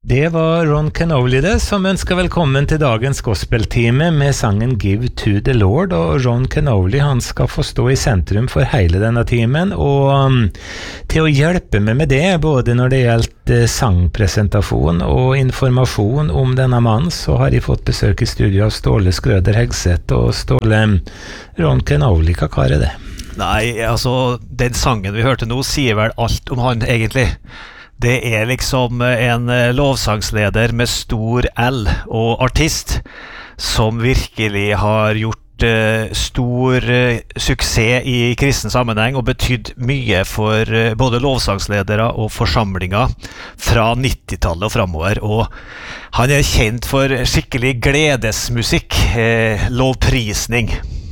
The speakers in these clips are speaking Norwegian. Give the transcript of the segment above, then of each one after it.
Det var Ron Kenoly det, som ønsker velkommen til dagens gospeltime med sangen Give to the Lord, og Ron Kenoly han skal få stå i sentrum for hele denne timen, og til å hjelpe meg med det, både når det gjelder sangpresentasjon og informasjon om denne mannen, så har jeg fått besøk i studio av Ståle Skrøder Hegseth, og Ståle, Ron Kenoly, hva er det? Nei, altså, den sangen vi hørte nå sier vel alt om han egentlig. Det liksom en lovsangsleder med stor L og artist som virkelig har gjort stor suksess i kristen sammenheng og betydd mye for både lovsangsledere og forsamlinger fra 90-tallet og fremover. Og han kjent for skikkelig gledesmusikk, lovprisning.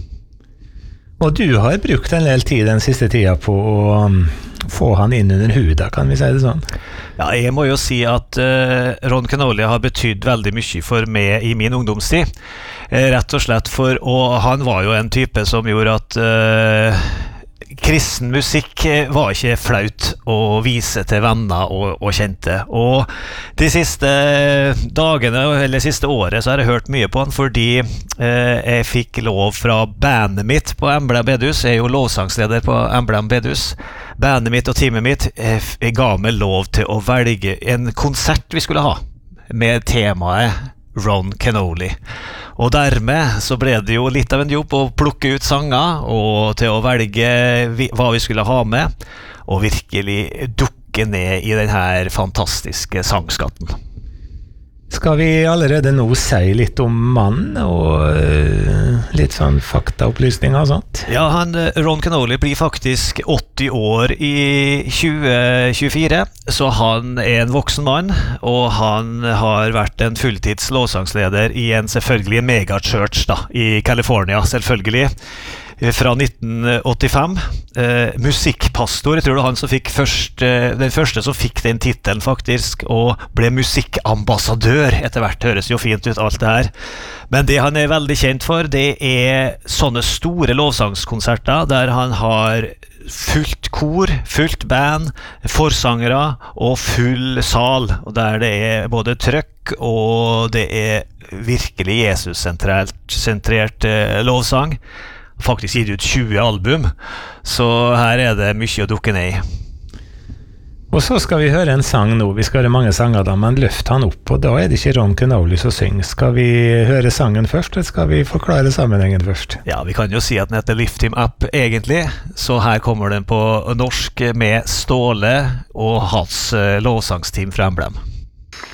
Og du har brukt en del tid den siste tida på å få han inn under huda, kan vi si det sånn? Ja, jeg må jo si at Ron Kenoly har betydd veldig mye for meg i min ungdomstid. Rett og slett og han var jo en type som gjorde at kristen musikk var ikke flaut å vise til venner og kjente. Og de siste dagene, eller siste året, så har jeg hørt mye på han, fordi jeg fikk lov fra bandet mitt på Emblem Bedhus. Jeg jo lovsangsleder på Emblem Bedhus. Bandet mitt og teamet mitt ga meg lov til å velge en konsert vi skulle ha, med temaet Ron Kenoly. Og dermed så ble det jo litt av en jobb å plukke ut sanger og til å velge hva vi skulle ha med og virkelig dukke ned i den her fantastiske sangskatten. Skal vi allerede nå si litt om mannen og litt sånn faktaopplysninger og sånt? Ja, Ron Kenoly blir faktisk 80 år i 2024, så han en voksen mann, og han har vært en fulltids lovsangsleder i en selvfølgelig megachurch da, i California, selvfølgelig. Fra 1985 musikkpastor, jeg tror det var han som fikk den første som fikk den titelen faktisk, og ble musikkambassadør etter hvert, høres jo fint ut alt det her, men det han veldig kjent for, det sånne store lovsangskonserter der han har fullt kor, fullt band, forsangere og full sal, og der det både trøkk og det virkelig Jesus-sentrert lovsang. Faktisk gitt ut 20 album, så her det mye å dukke ned i. Og så skal vi høre en sang nå, vi skal høre mange sanger da, men løft han opp, og da det ikke Ron Kenoly som synger. Skal vi høre sangen først, eller skal vi forklare sammenhengen først? Ja, vi kan jo si at den heter Lift Him Up egentlig, så her kommer den på norsk med Ståle og hans lovsangsteam fra Emblem.